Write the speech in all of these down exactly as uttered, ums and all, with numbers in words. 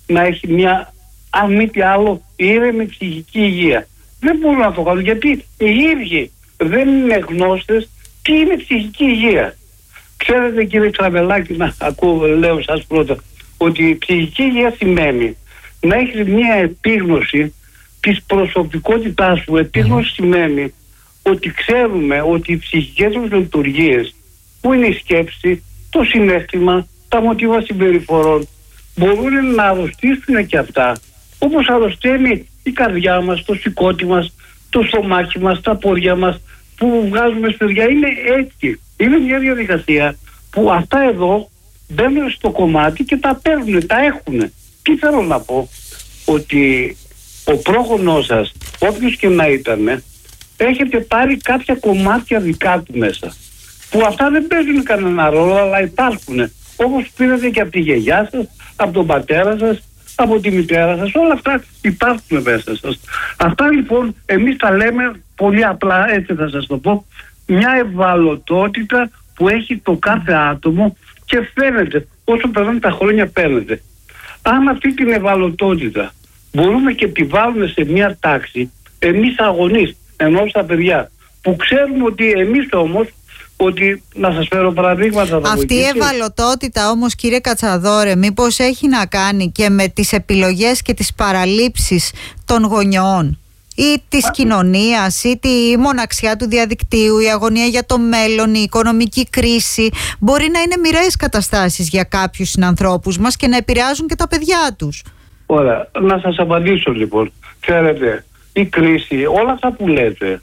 να έχει μια, αν μη τι άλλο, ήρεμη ψυχική υγεία. Δεν μπορούν να το κάνουν, γιατί οι ίδιοι δεν είναι γνώστες τι είναι ψυχική υγεία. Ξέρετε, κύριε Ξαβελάκη, να ακούω, λέω σας πρώτα, ότι η ψυχική υγεία σημαίνει να έχεις μια επίγνωση της προσωπικότητάς σου. Επίγνωση mm. σημαίνει ότι ξέρουμε ότι οι ψυχικές μας λειτουργίες, που είναι η σκέψη, το συναίσθημα, τα μοτίβα συμπεριφορών, μπορούν να αρρωστήσουν και αυτά, όπως αρρωσταίνει η καρδιά μας, το σηκώτη μας, το στομάχι μας, τα πόδια μας που βγάζουμε σπηριά. Είναι έτσι. Είναι μια διαδικασία που αυτά εδώ μπαίνουν στο κομμάτι και τα παίρνουν, τα έχουν. Τι θέλω να πω? Ότι ο πρόγονός σας, όποιος και να ήταν, έχετε πάρει κάποια κομμάτια δικά του μέσα, που αυτά δεν παίζουν κανένα ρόλο, αλλά υπάρχουν. Όπως πήρατε και από τη γιαγιά σας, από τον πατέρα σας, από τη μητέρα σας, όλα αυτά υπάρχουν μέσα σας. Αυτά λοιπόν εμείς τα λέμε πολύ απλά, έτσι θα σας το πω, μια ευαλωτότητα που έχει το κάθε άτομο και φαίνεται, όσο περνάνε τα χρόνια φαίνεται. Αν αυτή την ευαλωτότητα μπορούμε και τη βάλουμε σε μια τάξη, εμείς αγωνείς, ενώ στα παιδιά, που ξέρουμε ότι εμείς όμως, ότι να σας φέρω παραδείγματα. Αυτή η ευαλωτότητα όμως, κύριε Κατσαδόρε, μήπως έχει να κάνει και με τις επιλογές και τις παραλήψεις των γονιών ή της Α, κοινωνίας ή τη μοναξιά του διαδικτύου, η αγωνία για το μέλλον, η οικονομική κρίση? Μπορεί να είναι μοιραίες καταστάσεις για κάποιους συνανθρώπους μας και να επηρεάζουν και τα παιδιά τους. Ωραία, να σας απαντήσω λοιπόν. Ξέρετε, η κρίση, όλα αυτά που λέτε,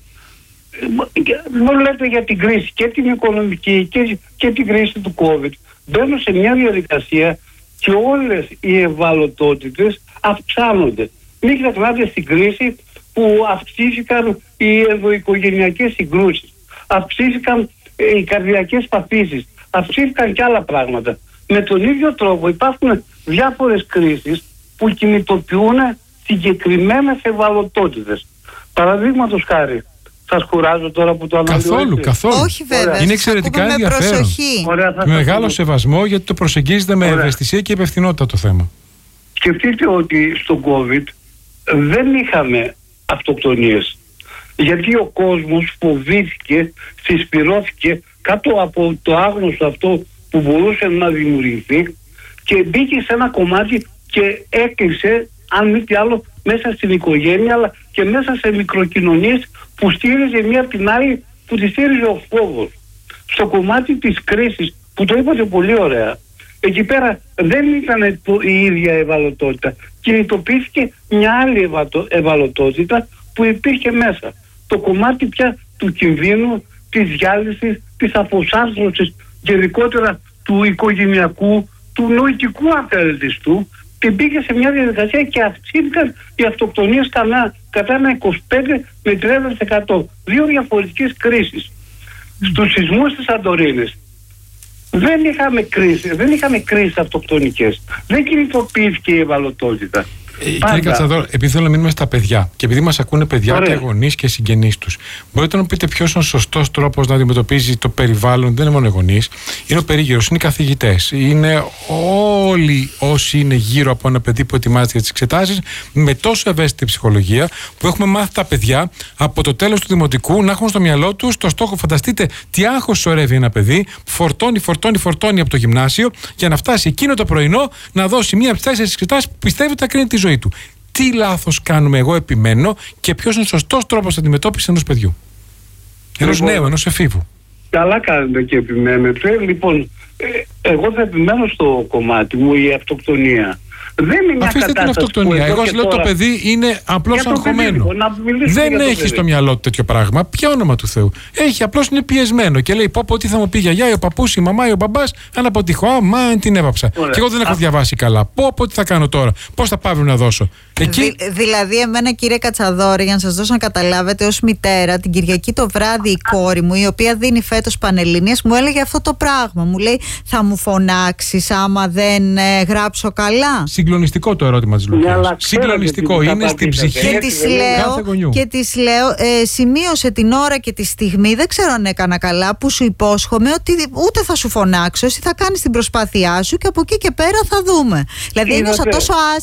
μου λέτε για την κρίση και την οικονομική και, και την κρίση του COVID, μπαίνουν σε μια διαδικασία και όλες οι ευαλωτότητες αυξάνονται. Μην ξεχνάτε στην κρίση που αυξήθηκαν οι ενδοοικογενειακές συγκρούσεις, αυξήθηκαν οι καρδιακές παθήσεις, αυξήθηκαν και άλλα πράγματα. Με τον ίδιο τρόπο υπάρχουν διάφορες κρίσεις που κινητοποιούν συγκεκριμένες ευαλωτότητες. Παραδείγματος χάρη, σας κουράζω τώρα που το αναλύω? Καθόλου, καθόλου. Όχι βέβαια. Είναι εξαιρετικά ενδιαφέρον. Ωραία, με μεγάλο σεβασμό, γιατί το προσεγγίζετε με Ωραία. ευαισθησία και υπευθυνότητα το θέμα. Σκεφτείτε ότι στο COVID δεν είχαμε αυτοκτονίες. Γιατί ο κόσμος φοβήθηκε, συσπυρώθηκε κάτω από το άγνωστο αυτό που μπορούσε να δημιουργηθεί και μπήκε σε ένα κομμάτι και έκλεισε, αν μη τι άλλο, μέσα στην οικογένεια, αλλά και μέσα σε μικροκοινωνίες που στήριζε μία την άλλη, που τη στήριζε ο φόβος. Στο κομμάτι της κρίσης, που το είπατε πολύ ωραία, εκεί πέρα δεν ήταν το, η ίδια ευαλωτότητα. Κινητοποιήθηκε μια άλλη ευαλωτότητα που υπήρχε μέσα. Το κομμάτι πια του κινδύνου, της διάλυσης, της αποσάρθρωσης, γενικότερα του οικογενειακού, του νοητικού απελτιστού, και μπήκε σε μια διαδικασία και αυξήθηκαν οι αυτοκτονίες κατά, κατά ένα είκοσι πέντε με τριάντα τοις εκατό. Δύο διαφορετικές κρίσεις. Mm. Στους σεισμούς της Σαντορίνης δεν είχαμε κρίση, δεν είχαμε κρίσεις αυτοκτονικές. Δεν κινητοποιήθηκε η ευαλωτότητα. Ε, κύριε Κατσαδόρ, επειδή θέλω να μείνουμε στα παιδιά και επειδή μας ακούνε παιδιά Ωραία. και γονείς και συγγενείς τους, μπορείτε να μου πείτε ποιος είναι ο σωστός τρόπος να αντιμετωπίζει το περιβάλλον? Δεν είναι μόνο οι γονείς, είναι ο περίγυρος, είναι οι καθηγητές, είναι όλοι όσοι είναι γύρω από ένα παιδί που ετοιμάζεται για τις εξετάσεις, με τόσο ευαίσθητη ψυχολογία, που έχουμε μάθει τα παιδιά από το τέλος του δημοτικού να έχουν στο μυαλό τους το στόχο. Φανταστείτε τι άγχος σωρεύει ένα παιδί που φορτώνει, φορτώνει, φορτώνει από το γυμνάσιο για να φτάσει εκείνο το πρωινό να δώσει μία από τις τέσσερις εξετάσεις που πιστεύει ότι θα κρίνει τη ζωή του. Τι λάθος κάνουμε, εγώ επιμένω, και ποιος είναι ο σωστός τρόπος αντιμετώπισης ενός παιδιού, ενός λοιπόν, νέου, ενός εφήβου? Καλά κάνετε και επιμένετε. Λοιπόν, ε, εγώ θα επιμένω στο κομμάτι μου, η αυτοκτονία. Δεν είναι μια Αφήστε την αυτοκτονία. Εγώ σας λέω τώρα... το παιδί είναι απλώς αγχωμένο. Δεν έχει στο μυαλό του τέτοιο πράγμα. Ποια όνομα του Θεού? Έχει, απλώς είναι πιεσμένο και λέει: Πω, πω, τι θα μου πει η γιαγιά, ο παππούς, η μαμά ή ο μπαμπάς, αν αποτύχω. Α, μα την έβαψα. Ωραία. Και εγώ δεν έχω Α... διαβάσει καλά. Πω, πω, τι θα κάνω τώρα. Πώς θα πάω να δώσω. Εκεί... Δη, δηλαδή, εμένα, κύριε Κατσαδόρη, για να σας δώσω να καταλάβετε, ως μητέρα, την Κυριακή το βράδυ η κόρη μου, η οποία δίνει φέτος Πανελλήνιες, μου έλεγε αυτό το πράγμα. Μου λέει: Θα μου φωνάξεις άμα δεν ε, γράψω καλά? Συγκλονιστικό το ερώτημα της Λουκίας. Συγκλονιστικό. Είναι στην ψυχή και της λέω, και της λέω ε, σημείωσε την ώρα και τη στιγμή, δεν ξέρω αν έκανα καλά, που σου υπόσχομαι ότι ούτε θα σου φωνάξω, εσύ θα κάνεις την προσπάθειά σου και από εκεί και πέρα θα δούμε. Δηλαδή ένιωσα τόσο